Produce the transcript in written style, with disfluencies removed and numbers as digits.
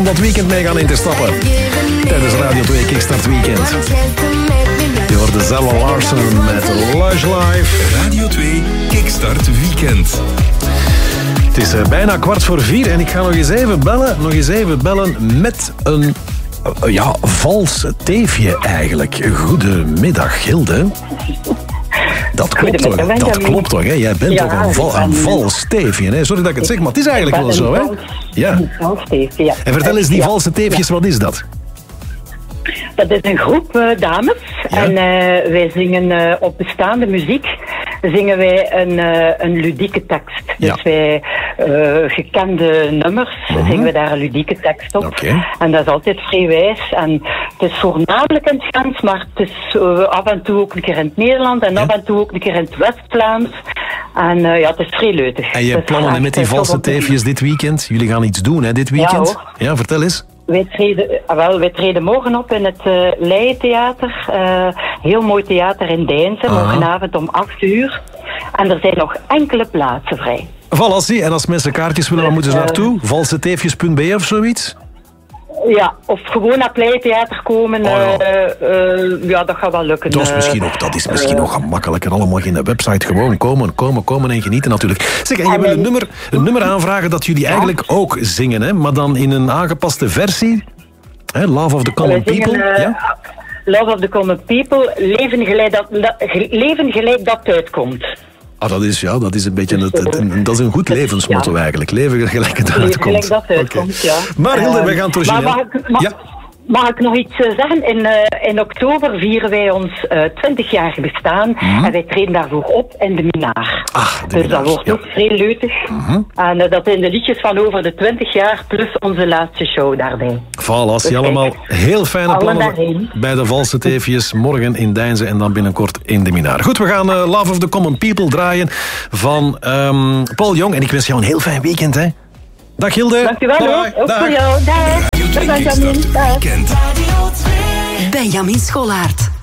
om dat weekend mee gaan in te stappen. Tijdens Radio 2 Kickstart Weekend. Je hoorde Zella Larsen met Lush Life. Radio 2 Kickstart Weekend. Het is bijna 3:15 en ik ga nog eens even bellen met een vals teefje eigenlijk. Goedemiddag, Hilde. Dat klopt toch, hè? Jij bent toch een vals teefje, hè? Sorry dat ik het zeg, maar het is eigenlijk wel zo, hè? Ja. Een vals teefje, ja. En vertel eens, die valse teefjes, wat is dat? Dat is een groep dames. Ja. En wij zingen op bestaande muziek zingen wij een ludieke tekst. Dus wij gekende nummers zingen we daar een ludieke tekst op. Okay. En dat is altijd vrijwijs. En het is voornamelijk in het Frans, maar het is af en toe ook een keer in het Nederlands en af en toe ook een keer in het West-Vlaams. En het is vrij leutig. En je plannen met die valse teefjes dit weekend? Jullie gaan iets doen, hè, dit weekend? Ja, vertel eens. Wij treden morgen op in het Leijentheater. Heel mooi theater in Deinzen, morgenavond om 8:00. En er zijn nog enkele plaatsen vrij. Voilà, en als mensen kaartjes willen, waar moeten ze naartoe? Valseteefjes.be of zoiets? Ja, of gewoon naar het Leijentheater komen. Dat gaat wel lukken. Dat is misschien nog gemakkelijker. Allemaal in de website gewoon komen en genieten natuurlijk. Zeg, en je wil een nummer aanvragen dat jullie eigenlijk ook zingen, hè? Maar dan in een aangepaste versie. Hè? Love of the Common People. Love of the Common People. Leven gelijk dat uitkomt. Dat is een beetje dat is een goed levensmotto eigenlijk. Leven gelijk het uitkomt. Gelijk dat uitkomt, ja. Maar Hilde, wij gaan het origineel... Mag ik nog iets zeggen? In oktober vieren wij ons 20 jaar bestaan. En wij treden daarvoor op in de Minaar. Dus dat wordt ook vrij leutig. En dat zijn de liedjes van over de 20 jaar plus onze laatste show daarbij. Voilà, allemaal heel fijne plannen bij de valse teefjes. Morgen in Deinzen en dan binnenkort in de Minaar. Goed, we gaan Love of the Common People draaien van Paul Jong. En ik wens jou een heel fijn weekend, hè. Dag Hilde. Dankjewel hoor. Ook voor jou. Dag. Radio 2 Kickstart Weekend. Benjamin Schollaert.